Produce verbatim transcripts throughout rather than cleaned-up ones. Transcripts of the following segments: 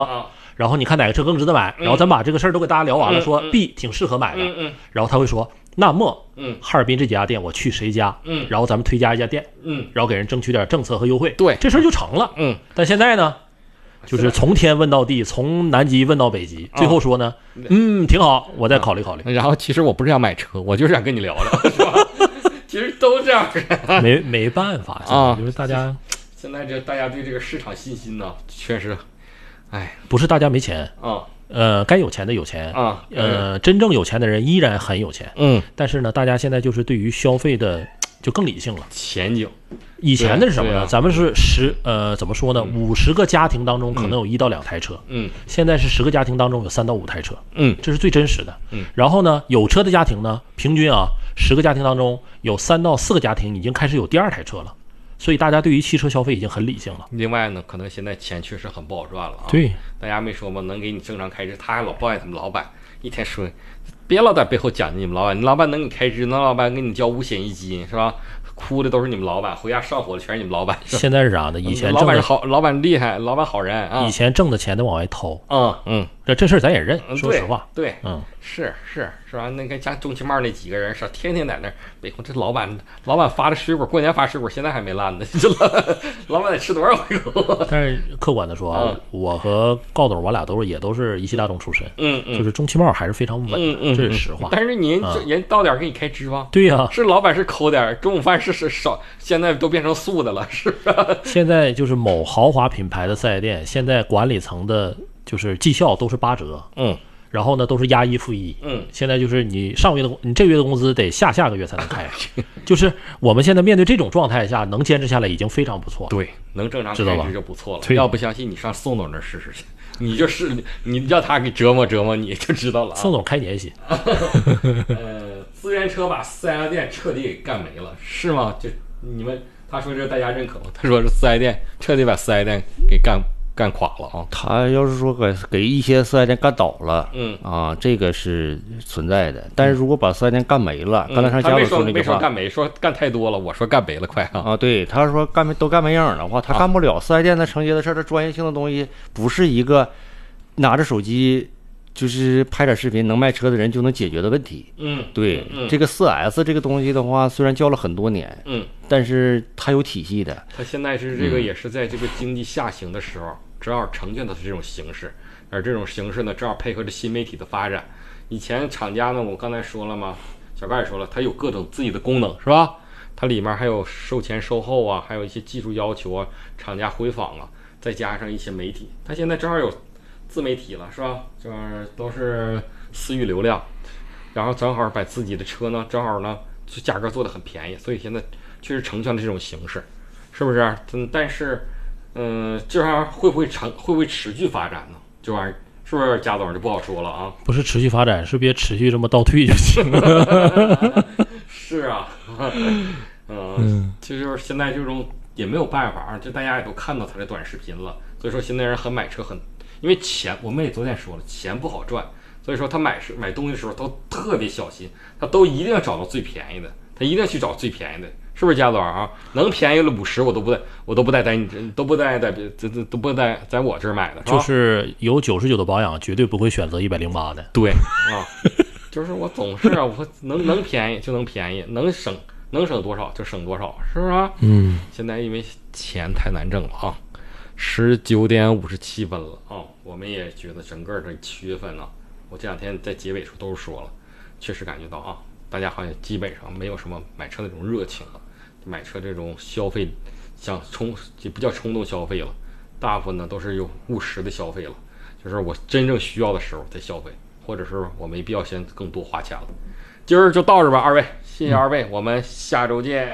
啊，然后你看哪个车更值得买，然后咱把这个事儿都给大家聊完了，说 B 挺适合买的，然后他会说，那么，嗯，哈尔滨这几家店我去谁家，嗯，然后咱们推荐一家店，嗯，然后给人争取点政策和优惠， 对， 这事儿就成了，嗯。但现在呢，就是从天问到地，从南极问到北极，最后说呢，嗯，挺好，我再考虑考虑。 然后其实我不是想买车，我就是想跟你聊聊，是吧？其实都这样， 没没办法啊，就是大家现在这大家对这个市场信心呢，确实，哎， 不是大家没钱啊。呃，该有钱的有钱啊，呃，真正有钱的人依然很有钱，嗯，但是呢，大家现在就是对于消费的就更理性了。 前景， 以前的是什么呢？啊、咱们是十呃，怎么说呢？五十个家庭当中可能有一到两台车，嗯，现在是十个家庭当中有三到五台车，嗯，这是最真实的，嗯。然后呢，有车的家庭呢，平均啊，十个家庭当中有三到四个家庭已经开始有第二台车了。所以大家对于汽车消费已经很理性了。 另外呢，可能现在钱确实很不好赚了啊。 对， 大家没说吗？能给你正常开支，他还老抱怨他们老板，一天说，别老在背后讲你们老板，你老板能给你开支，那老板给你交五险一金是吧？哭的都是你们老板，回家上火的全是你们老板。 现在是啥呢？以前老板是好，老板厉害，老板好人啊。 以前挣的钱都往外掏。 嗯嗯， 这这事儿咱也认，说实话。 对，嗯，是是是吧？那个像钟其茂那几个人是天天在那儿背后，这老板老板发的水果，过年发水果，现在还没烂呢，这老板得吃多少回口？ 但是客观的说啊，嗯、我和高董我俩都是也都是一汽大众出身，嗯嗯，就是钟其茂还是非常稳的，嗯嗯，这是实话。 但是您、嗯、人到点给你开支吧？ 对呀、啊， 是老板是抠点，中午饭是是少，现在都变成素的了，是吧？ 现在就是某豪华品牌的四 S 店，现在管理层的就是绩效都是八折，嗯。然后呢，都是押一付一。嗯，现在就是你上个月的，你这个月的工资得下下个月才能开。就是我们现在面对这种状态下，能坚持下来已经非常不错。 对，能正常开支就不错了。要不相信你上宋总那试试去，你就是你叫他给折磨折磨你就知道了、啊。 宋总开年薪。 呃，资源车把四 S 店彻底给干没了，是吗？就你们他说这大家认可吗？他说是四 S 店彻底把四 S 店给干。干垮了啊！ 他要是说给给一些四 S 店干倒了，嗯啊，这个是存在的。但是如果把四 S 店干没了， 嗯、 刚才上家总说那个话，没说干没，说干太多了。我说干没了，快啊！ 啊，对，他说干没都干没影的话，他干不了。四 S 店的承接的事儿，它专业性的东西不是一个拿着手机就是拍点视频能卖车的人就能解决的问题。嗯，对，嗯、这个 四 S 这个东西的话，虽然教了很多年，嗯，但是它有体系的。 它现在是这个也是在这个经济下行的时候。正好呈现的是这种形式，而这种形式呢，正好配合着新媒体的发展。以前厂家呢，我刚才说了嘛，小盖也说了，它有各种自己的功能，是吧？它里面还有售前售后啊，还有一些技术要求啊，厂家回访啊，再加上一些媒体，它现在正好有自媒体了，是吧？就是都是私域流量，然后正好把自己的车呢，正好呢，就价格做得很便宜，所以现在确实呈现了这种形式，是不是？嗯，但是。嗯，这玩意儿会不会长，会不会持续发展呢？这玩意儿是不是贾总就不好说了啊？ 不是持续发展，是别持续这么倒退就行了。 是啊，嗯，嗯这就是现在这种也没有办法，就大家也都看到他的短视频了，所以说现在人很买车很，因为钱我们也昨天说了，钱不好赚，所以说他买买东西的时候都特别小心，他都一定要找到最便宜的，他一定要去找最便宜的。是不是贾总啊？能便宜了五十，我都不带，我都不带在你这，都不带在这这都不带在我这儿买的。 就是有九十九的保养，绝对不会选择一百零八的。 对啊，就是我总是啊，我能能便宜就能便宜，能省能省多少就省多少，是不是啊？嗯。现在因为钱太难挣了啊，十九点五十七分了啊，我们也觉得整个这七月份呢、啊，我这两天在结尾时候都是说了，确实感觉到啊，大家好像基本上没有什么买车那种热情了。买车这种消费，想冲也不叫冲动消费了，大部分呢都是有务实的消费了，就是我真正需要的时候再消费，或者是我没必要先更多花钱了。今儿就到这吧，二位，谢谢二位，嗯、我们下周见。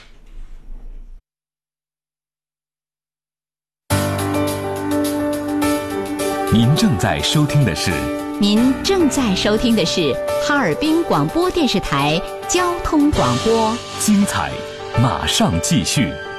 您正在收听的是， 您正在收听的是哈尔滨广播电视台交通广播， 精彩马上继续。